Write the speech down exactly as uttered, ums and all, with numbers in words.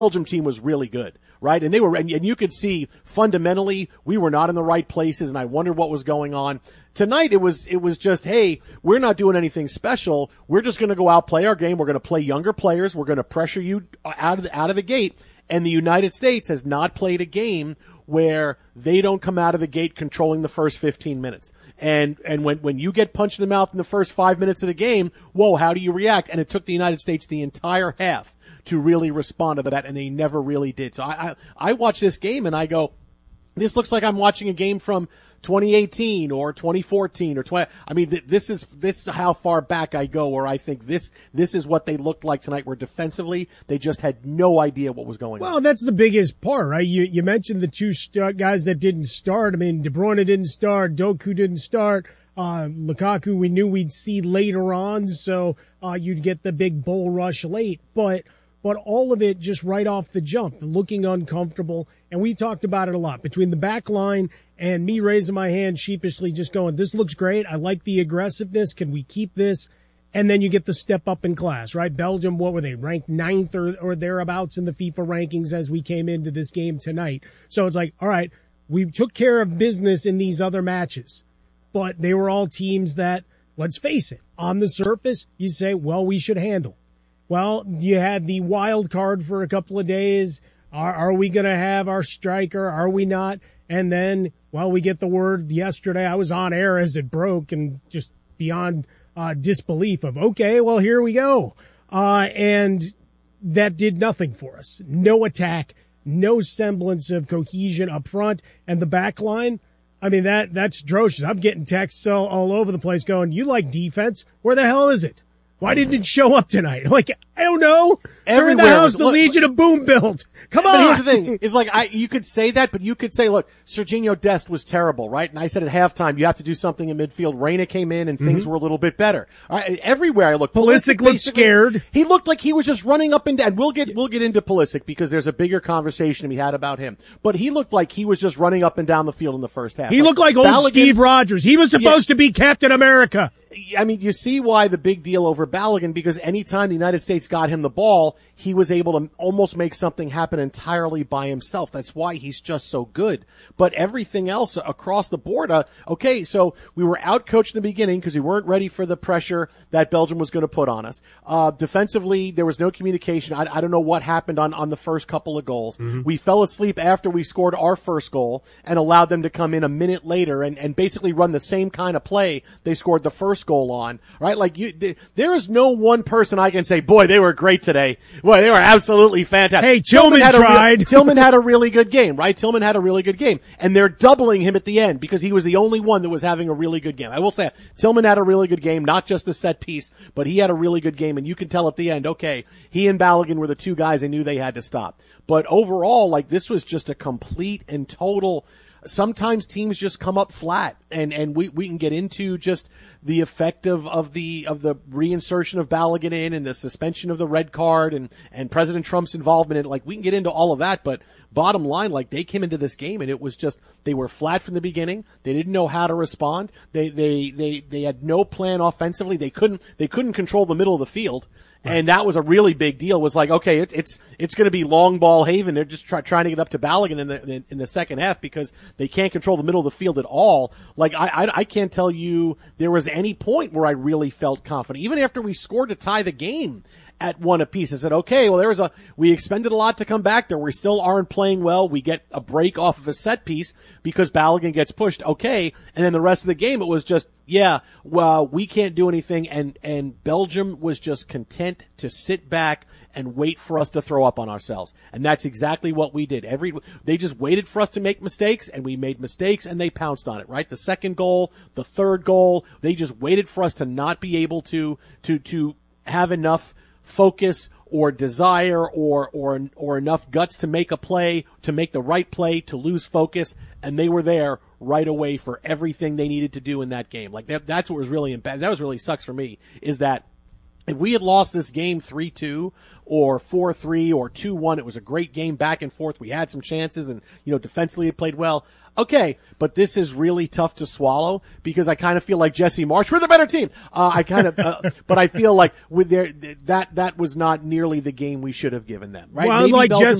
Belgium team was really good, right? And they were, and, and you could see fundamentally we were not in the right places, and I wondered what was going on. Tonight it was, it was just, hey, we're not doing anything special. We're just going to go out, play our game. We're going to play younger players. We're going to pressure you out of the, out of the gate. And the United States has not played a game where they don't come out of the gate controlling the first fifteen minutes. And, and when, when you get punched in the mouth in the first five minutes of the game, whoa, how do you react? And it took the United States the entire half to really respond to that, and they never really did. So I, I, I watch this game and I go, this looks like I'm watching a game from twenty eighteen or twenty fourteen or twenty. I mean, th- this is, this is how far back I go where I think this, this is what they looked like tonight, where defensively they just had no idea what was going well, on. Well, that's the biggest part, right? You, you mentioned the two st- guys that didn't start. I mean, De Bruyne didn't start. Doku didn't start. Uh, Lukaku, we knew we'd see later on. So, uh, you'd get the big bull rush late, but But all of it just right off the jump, looking uncomfortable. And we talked about it a lot between the back line and me raising my hand sheepishly, just going, this looks great. I like the aggressiveness. Can we keep this? And then you get the step up in class, right? Belgium, what were they, ranked ninth or, or thereabouts in the FIFA rankings as we came into this game tonight. So it's like, all right, we took care of business in these other matches, but they were all teams that, let's face it, on the surface, you say, well, we should handle. Well, you had the wild card for a couple of days. Are, are we going to have our striker? Are we not? And then, well, we get the word yesterday. I was on air as it broke and just beyond uh, disbelief of, okay, well, here we go. Uh, and that did nothing for us. No attack, no semblance of cohesion up front. And the back line, I mean, that that's atrocious. I'm getting texts all, all over the place going, you like defense? Where the hell is it? Why didn't it show up tonight? Like, I don't know. They're in the house the look, Legion of Boom built. Come on. But here's the thing. It's like, I, you could say that, but you could say, look, Serginho Dest was terrible, right? And I said at halftime, you have to do something in midfield. Reina came in and things mm-hmm. were a little bit better. Right? Everywhere I looked. Pulisic, Pulisic looked scared. He looked like he was just running up and down. We'll get, we'll get into Pulisic because there's a bigger conversation we had about him. But he looked like he was just running up and down the field in the first half. He like, looked like old Balogun, Steve Rogers. He was supposed yeah. to be Captain America. I mean, you see why the big deal over Balogun, because anytime the United States got him the ball, he was able to almost make something happen entirely by himself. That's why he's just so good. But everything else across the board, uh, okay, so we were out-coached in the beginning because we weren't ready for the pressure that Belgium was going to put on us. Uh, defensively, there was no communication. I, I don't know what happened on, on the first couple of goals. Mm-hmm. We fell asleep after we scored our first goal and allowed them to come in a minute later and, and basically run the same kind of play they scored the first goal on, right? Like you, th- there is no one person I can say, boy, they were great today. Boy, they were absolutely fantastic. Hey, Tillman, Tillman had tried. A re- Tillman had a really good game, right? Tillman had a really good game. And they're doubling him at the end because he was the only one that was having a really good game. I will say, Tillman had a really good game, not just the set piece, but he had a really good game. And you can tell at the end, okay, he and Balogun were the two guys they knew they had to stop. But overall, like, this was just a complete and total. Sometimes teams just come up flat, and, and we, we can get into just the effect of, of the, of the reinsertion of Balogun in and the suspension of the red card and, and President Trump's involvement in it. Like, we can get into all of that, but bottom line, like, they came into this game and it was just, they were flat from the beginning. They didn't know how to respond. They, they, they, they had no plan offensively. They couldn't, they couldn't control the middle of the field. Right. And that was a really big deal. It was like, okay, it, it's it's going to be long ball haven. They're just try, trying to get up to Balogun in the in, in the second half because they can't control the middle of the field at all. Like I, I I can't tell you there was any point where I really felt confident. Even after we scored to tie the game at one apiece, I said, okay, well, there was a, we expended a lot to come back there. We still aren't playing well. We get a break off of a set piece because Balogun gets pushed. Okay. And then the rest of the game, it was just, yeah, well, we can't do anything. And, and Belgium was just content to sit back and wait for us to throw up on ourselves. And that's exactly what we did. Every, they just waited for us to make mistakes, and we made mistakes and they pounced on it, right? The second goal, the third goal, they just waited for us to not be able to, to, to have enough focus or desire or, or, or enough guts to make a play, to make the right play, to lose focus. And they were there right away for everything they needed to do in that game. Like that, that's what was really, imp- that was really sucks for me is that If we had lost this game three two or four three or two one, it was a great game back and forth. We had some chances and, you know, defensively it played well. Okay, but this is really tough to swallow because I kind of feel like Jesse Marsh. We're the better team. Uh, I kind of, uh, but I feel like with their, that, that was not nearly the game we should have given them, right? Well, Maybe like Belgium Jesse